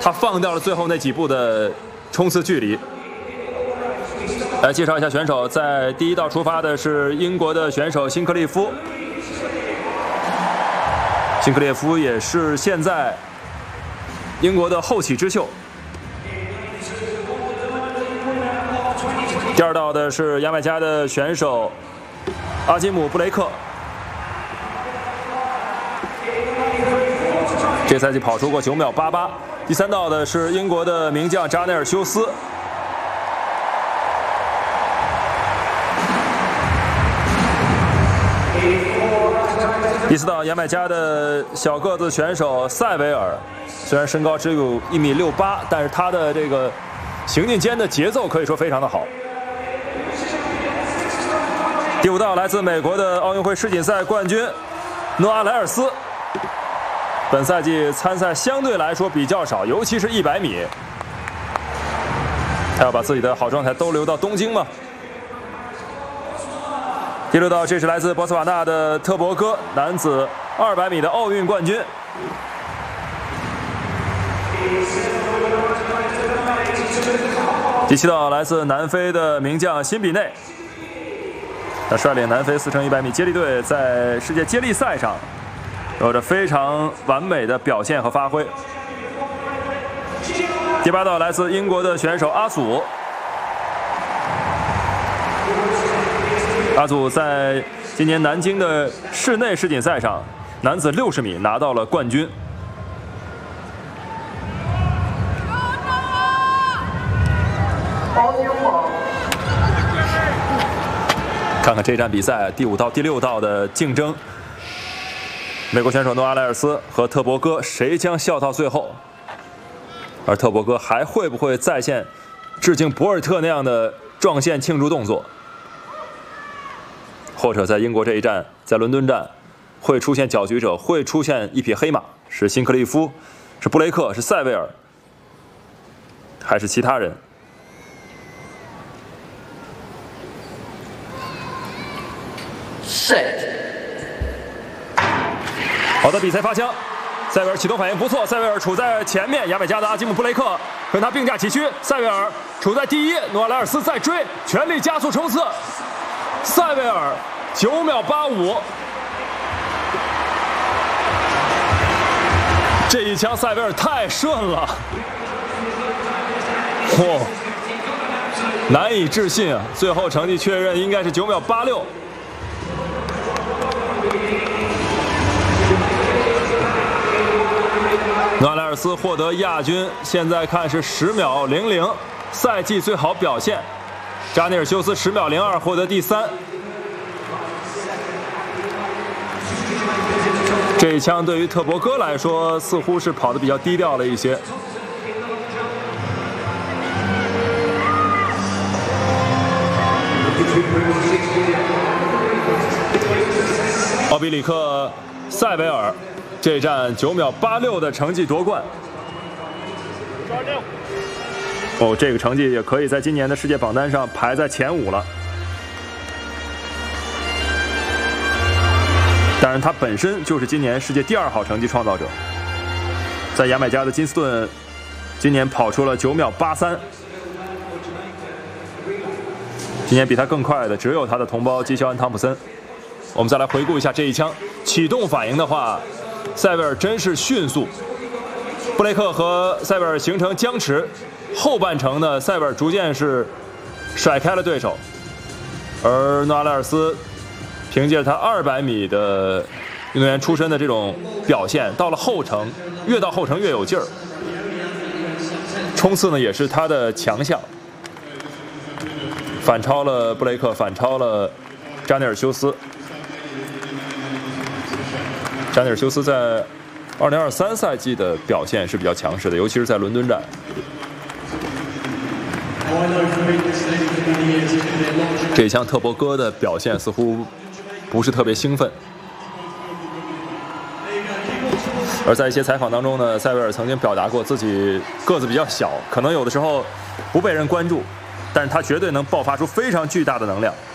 他放掉了最后那几步的冲刺距离。来介绍一下选手，在第一道出发的是英国的选手辛克利夫。辛克列夫也是现在英国的后起之秀。第二道的是牙买加的选手阿基姆·布雷克，这赛季跑出过9秒88。第三道的是英国的名将扎内尔·休斯。第四道，牙买加的小个子选手塞维尔，虽然身高只有1.68米，但是他的这个行进间的节奏可以说非常的好。第五道，来自美国的奥运会世锦赛冠军诺阿莱尔斯，本赛季参赛相对来说比较少，尤其是100米，他要把自己的好状态都留到东京吗？第六道，这是来自博茨瓦纳的特博戈，男子200米的奥运冠军。第七道，来自南非的名将辛比内，他率领南非4×100米接力队在世界接力赛上有着非常完美的表现和发挥。第八道，来自英国的选手阿祖。阿祖在今年南京的室内世锦赛上，男子60米拿到了冠军。看看这站比赛第5道、第6道的竞争，美国选手诺阿莱尔斯和特博戈谁将笑到最后？而特博戈还会不会再现致敬博尔特那样的撞线庆祝动作？或者在英国这一站，在伦敦站，会出现搅局者，会出现一匹黑马，是辛克利夫，是布雷克，是塞维尔，还是其他人？好的，比赛发枪，塞维尔启动反应不错，塞维尔处在前面，牙买加的阿基姆·布雷克跟他并驾齐驱，塞维尔处在第一，诺阿莱尔斯在追，全力加速冲刺。塞维尔9秒85，这一枪塞维尔太顺了，难以置信啊！最后成绩确认应该是9秒86。诺阿莱尔斯获得亚军，现在看是10秒00，赛季最好表现。扎内尔·休斯10秒02获得第3。这一枪对于特博戈来说，似乎是跑得比较低调了一些。奥比里克·塞维尔这站9秒86的成绩夺冠。这个成绩也可以在今年的世界榜单上排在前5了。当然，他本身就是今年世界第2好成绩创造者。在牙买加的金斯顿，今年跑出了9秒83。今年比他更快的只有他的同胞基肖恩·汤普森。我们再来回顾一下这一枪启动反应的话，塞维尔真是迅速。布雷克和塞维尔形成僵持。后半程呢，塞维尔逐渐是甩开了对手，而诺阿莱尔斯凭借他200米的运动员出身的这种表现，到了后程，越到后程越有劲儿。冲刺呢也是他的强项，反超了布雷克，反超了扎内尔·休斯。扎内尔·休斯在2023赛季的表现是比较强势的，尤其是在伦敦站。这一枪特博戈的表现似乎不是特别兴奋，而在一些采访当中呢，塞维尔曾经表达过自己个子比较小，可能有的时候不被人关注，但是他绝对能爆发出非常巨大的能量。